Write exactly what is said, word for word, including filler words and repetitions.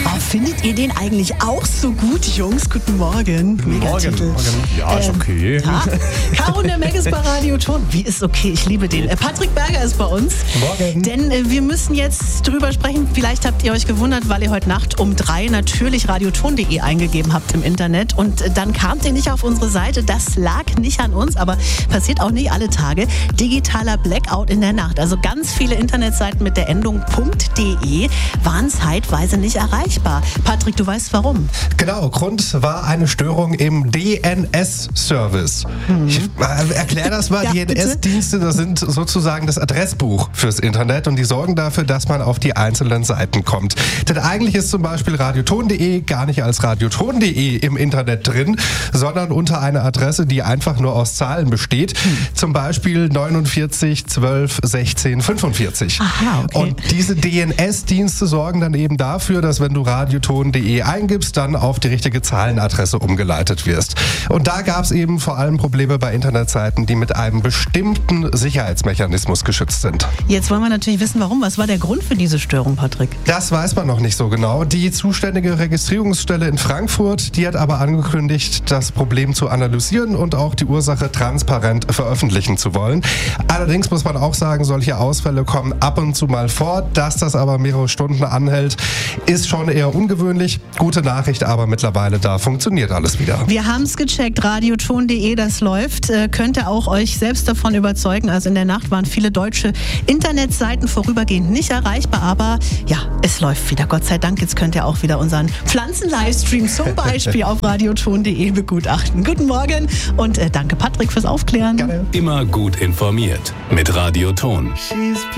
Oh, findet ihr den eigentlich auch so gut, Jungs? Guten Morgen. Megatitel. Morgen. Ja, ist okay. Ähm, ja. Caro und der Meg ist bei Radio Ton. Wie ist okay? Ich liebe den. Äh, Patrick Berger ist bei uns. Morgen. Denn äh, wir müssen jetzt drüber sprechen. Vielleicht habt ihr euch gewundert, weil ihr heute Nacht um drei natürlich radioton punkt de eingegeben habt im Internet. Und äh, dann kamt ihr nicht auf unsere Seite. Das lag nicht an uns, aber passiert auch nicht alle Tage. Digitaler Blackout in der Nacht. Also ganz viele Internetseiten mit der Endung .de waren zeitweise nicht erreichbar. Patrick, du weißt warum? Genau, Grund war eine Störung im D N S-Service. Hm. Ich äh, erkläre das mal. Ja, D N S-Dienste, das sind sozusagen das Adressbuch fürs Internet und die sorgen dafür, dass man auf die einzelnen Seiten kommt. Denn eigentlich ist zum Beispiel radioton punkt de gar nicht als radioton punkt de im Internet drin, sondern unter einer Adresse, die einfach nur aus Zahlen besteht. Hm. Zum Beispiel neunundvierzig zwölf sechzehn fünfundvierzig. Aha, okay. Und diese D N S-Dienste sorgen dann eben dafür, dass wenn du radioton punkt de eingibst, dann auf die richtige Zahlenadresse umgeleitet wirst. Und da gab es eben vor allem Probleme bei Internetseiten, die mit einem bestimmten Sicherheitsmechanismus geschützt sind. Jetzt wollen wir natürlich wissen, warum. Was war der Grund für diese Störung, Patrick? Das weiß man noch nicht so genau. Die zuständige Registrierungsstelle in Frankfurt, die hat aber angekündigt, das Problem zu analysieren und auch die Ursache transparent veröffentlichen zu wollen. Allerdings muss man auch sagen, solche Ausfälle kommen ab und zu mal vor. Dass das aber mehrere Stunden anhält, ist schon eher ungewöhnlich. Gute Nachricht, aber mittlerweile da funktioniert alles wieder. Wir haben es gecheckt, radioton punkt de, das läuft. Äh, könnt ihr auch euch selbst davon überzeugen. Also in der Nacht waren viele deutsche Internetseiten vorübergehend nicht erreichbar, aber ja, es läuft wieder. Gott sei Dank, jetzt könnt ihr auch wieder unseren Pflanzen-Livestream zum Beispiel auf radioton punkt de begutachten. Guten Morgen und äh, danke Patrick fürs Aufklären. Gerne. Immer gut informiert mit Radio Ton.